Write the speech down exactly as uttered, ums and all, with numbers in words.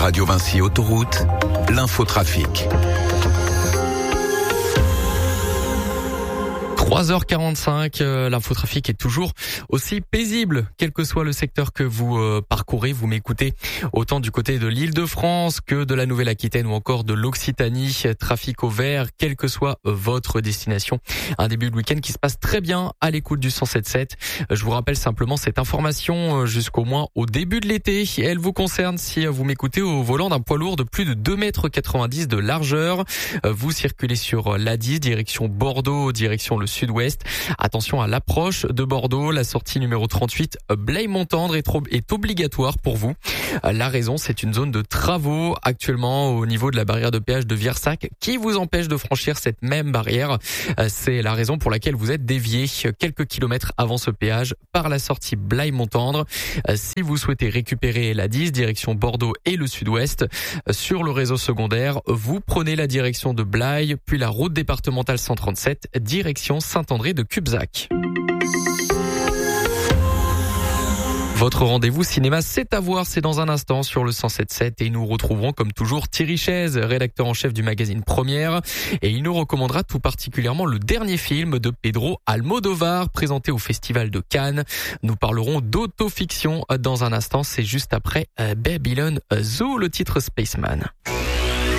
Radio Vinci Autoroute, l'infotrafic. trois heures quarante-cinq, euh, l'infotrafic est toujours aussi paisible, quel que soit le secteur que vous euh, parcourez. Vous m'écoutez autant du côté de l'Île-de-France que de la Nouvelle-Aquitaine ou encore de l'Occitanie. Trafic au vert, quelle que soit votre destination. Un début de week-end qui se passe très bien à l'écoute du cent sept sept. Je vous rappelle simplement cette information jusqu'au moins au début de l'été. Elle vous concerne si vous m'écoutez au volant d'un poids lourd de plus de deux mètres quatre-vingt-dix de largeur. Vous circulez sur l'A dix, direction Bordeaux, direction le sud-ouest. Attention à l'approche de Bordeaux. La sortie numéro trente-huit, Blaye-Montendre, est, trop, est obligatoire pour vous. La raison, c'est une zone de travaux actuellement au niveau de la barrière de péage de Viersac qui vous empêche de franchir cette même barrière. C'est la raison pour laquelle vous êtes dévié quelques kilomètres avant ce péage par la sortie Blaye-Montendre. Si vous souhaitez récupérer l'A dix, direction Bordeaux et le sud-ouest, sur le réseau secondaire, vous prenez la direction de Blaye, puis la route départementale cent trente-sept, direction Saint-André de Cubzac. Votre rendez-vous cinéma, c'est à voir, c'est dans un instant sur le cent sept sept et nous retrouverons comme toujours Thierry Chaise, rédacteur en chef du magazine Première, et il nous recommandera tout particulièrement le dernier film de Pedro Almodóvar présenté au Festival de Cannes. Nous parlerons d'autofiction dans un instant, c'est juste après Babylon Zoo, le titre Spaceman.